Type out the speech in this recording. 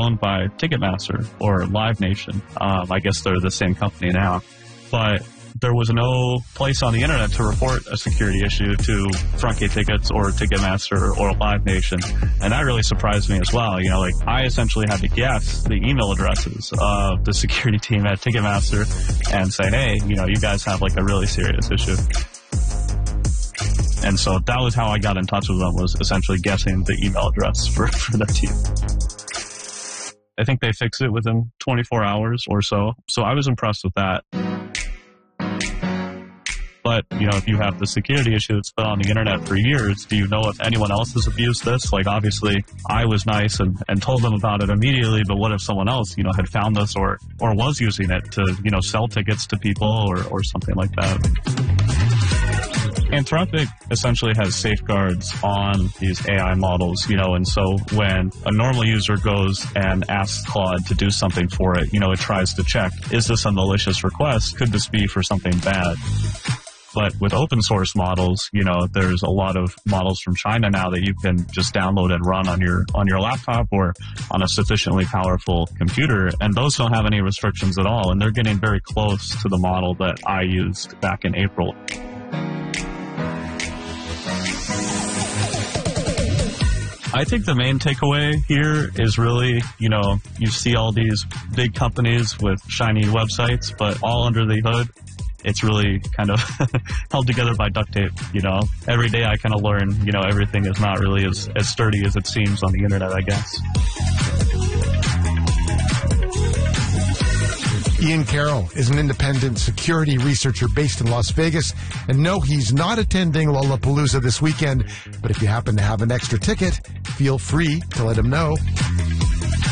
owned by Ticketmaster or Live Nation. I guess they're the same company now. But there was no place on the internet to report a security issue to Frontgate Tickets or Ticketmaster or Live Nation. And that really surprised me as well. You know, like, I essentially had to guess the email addresses of the security team at Ticketmaster and say, hey, you know, you guys have like a really serious issue. And so that was how I got in touch with them, was essentially guessing the email address for their team. I think they fixed it within 24 hours or so. So I was impressed with that. But, you know, if you have the security issue that's been on the internet for years, do you know if anyone else has abused this? Like, obviously, I was nice and told them about it immediately, but what if someone else, you know, had found this or was using it to, you know, sell tickets to people or something like that? Anthropic essentially has safeguards on these AI models, you know, and so when a normal user goes and asks Claude to do something for it, you know, it tries to check, is this a malicious request? Could this be for something bad? But with open source models, you know, there's a lot of models from China now that you can just download and run on your laptop or on a sufficiently powerful computer, and those don't have any restrictions at all, and they're getting very close to the model that I used back in April. I think the main takeaway here is really, you know, you see all these big companies with shiny websites, but all under the hood, it's really kind of held together by duct tape, you know. Every day I kind of learn, you know, everything is not really as sturdy as it seems on the internet, I guess. Ian Carroll is an independent security researcher based in Las Vegas. And no, he's not attending Lollapalooza this weekend. But if you happen to have an extra ticket, feel free to let him know.